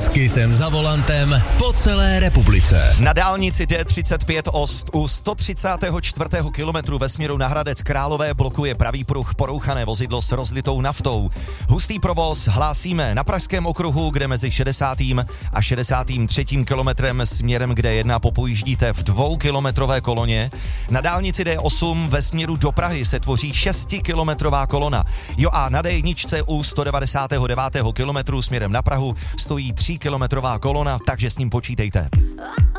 S Kissem za volantem po celé republice. Na dálnici D35 u 134. kilometru ve směru na Hradec Králové blokuje pravý pruh porouchané vozidlo s rozlitou naftou. Hustý provoz hlásíme na Pražském okruhu, kde mezi 60. a 63. kilometrem směrem, kde jedna popojíždíte v 2kilometrové koloně. Na dálnici D8 ve směru do Prahy se tvoří 6kilometrová kolona. Jo a na D1 u 199. kilometru směrem na Prahu stojí 3kilometrová kolona, takže s ním počítejte.